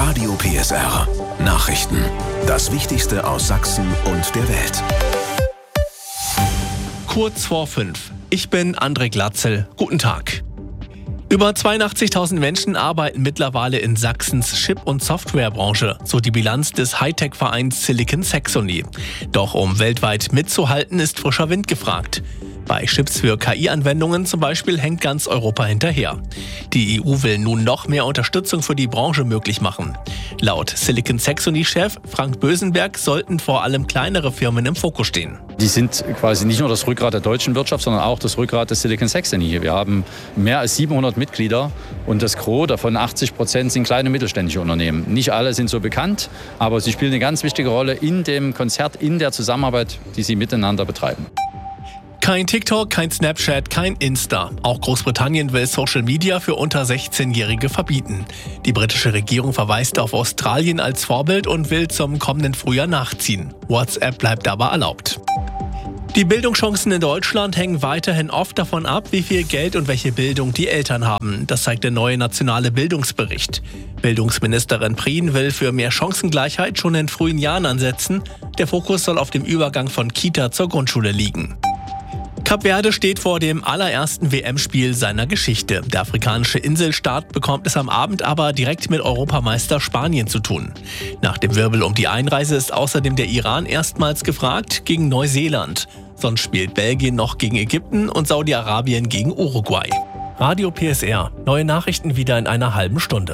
Radio PSR. Nachrichten. Das Wichtigste aus Sachsen und der Welt. Kurz vor 5. Ich bin André Glatzel. Guten Tag. Über 82.000 Menschen arbeiten mittlerweile in Sachsens Chip- und Softwarebranche, so die Bilanz des Hightech-Vereins Silicon Saxony. Doch um weltweit mitzuhalten, ist frischer Wind gefragt. Bei Chips für KI-Anwendungen zum Beispiel hängt ganz Europa hinterher. Die EU will nun noch mehr Unterstützung für die Branche möglich machen. Laut Silicon Saxony-Chef Frank Bösenberg sollten vor allem kleinere Firmen im Fokus stehen. Die sind quasi nicht nur das Rückgrat der deutschen Wirtschaft, sondern auch das Rückgrat des Silicon Saxony. Wir haben mehr als 700 Mitglieder und das Gros, davon 80%, sind kleine mittelständische Unternehmen. Nicht alle sind so bekannt, aber sie spielen eine ganz wichtige Rolle in dem Konzert, in der Zusammenarbeit, die sie miteinander betreiben. Kein TikTok, kein Snapchat, kein Insta. Auch Großbritannien will Social Media für unter 16-Jährige verbieten. Die britische Regierung verweist auf Australien als Vorbild und will zum kommenden Frühjahr nachziehen. WhatsApp bleibt aber erlaubt. Die Bildungschancen in Deutschland hängen weiterhin oft davon ab, wie viel Geld und welche Bildung die Eltern haben. Das zeigt der neue nationale Bildungsbericht. Bildungsministerin Prien will für mehr Chancengleichheit schon in frühen Jahren ansetzen. Der Fokus soll auf dem Übergang von Kita zur Grundschule liegen. Kap Verde steht vor dem allerersten WM-Spiel seiner Geschichte. Der afrikanische Inselstaat bekommt es am Abend aber direkt mit Europameister Spanien zu tun. Nach dem Wirbel um die Einreise ist außerdem der Iran erstmals gefragt gegen Neuseeland. Sonst spielt Belgien noch gegen Ägypten und Saudi-Arabien gegen Uruguay. Radio PSR. Neue Nachrichten wieder in einer halben Stunde.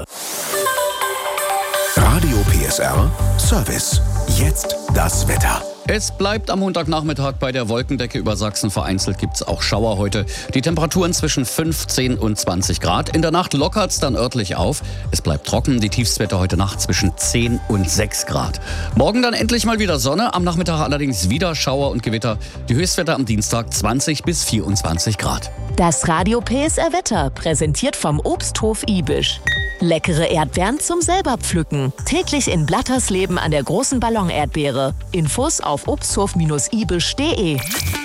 Radio PSR Service. Jetzt das Wetter. Es bleibt am Montagnachmittag bei der Wolkendecke über Sachsen. Vereinzelt gibt es auch Schauer heute. Die Temperaturen zwischen 15 und 20 Grad. In der Nacht lockert es dann örtlich auf. Es bleibt trocken. Die Tiefstwerte heute Nacht zwischen 10 und 6 Grad. Morgen dann endlich mal wieder Sonne. Am Nachmittag allerdings wieder Schauer und Gewitter. Die Höchstwerte am Dienstag 20 bis 24 Grad. Das Radio PSR Wetter präsentiert vom Obsthof Ibisch. Leckere Erdbeeren zum selber pflücken. Täglich in Blattersleben an der großen Ballon-Erdbeere. Infos auf obsthof-ibisch.de.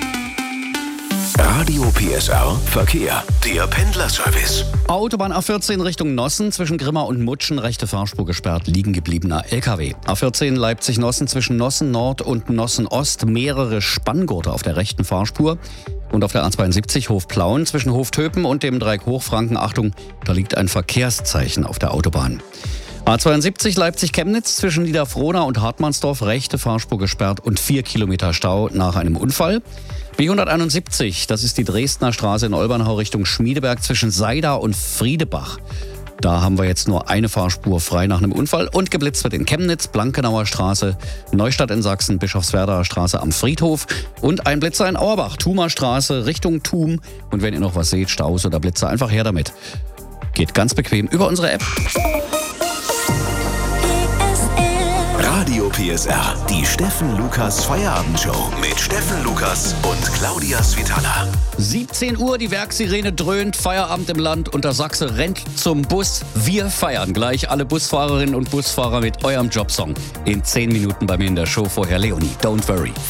Radio PSR Verkehr. Der Pendlerservice. Autobahn A14 Richtung Nossen, zwischen Grimma und Mutschen, rechte Fahrspur gesperrt, liegen gebliebener LKW. A14 Leipzig-Nossen, zwischen Nossen Nord und Nossen Ost, mehrere Spanngurte auf der rechten Fahrspur. Und auf der A72 Hof-Plauen zwischen Hoftöpen und dem Dreieck Hochfranken, Achtung, da liegt ein Verkehrszeichen auf der Autobahn. A72 Leipzig-Chemnitz zwischen Niederfrohna und Hartmannsdorf, rechte Fahrspur gesperrt und 4 Kilometer Stau nach einem Unfall. B171, das ist die Dresdner Straße in Olbernhau Richtung Schmiedeberg zwischen Seida und Friedebach. Da haben wir jetzt nur eine Fahrspur frei nach einem Unfall und geblitzt wird in Chemnitz, Blankenauer Straße, Neustadt in Sachsen, Bischofswerder Straße am Friedhof und ein Blitzer in Auerbach, Thumer Straße Richtung Thum. Und wenn ihr noch was seht, Staus oder Blitzer, einfach her damit. Geht ganz bequem über unsere App. Radio PSR, die Steffen Lukas Feierabendshow mit Steffen Lukas und Claudia Svitala. 17 Uhr, die Werksirene dröhnt, Feierabend im Land und der Sachse rennt zum Bus. Wir feiern gleich alle Busfahrerinnen und Busfahrer mit eurem Jobsong. In 10 Minuten bei mir in der Show, vorher Leonie, Don't Worry.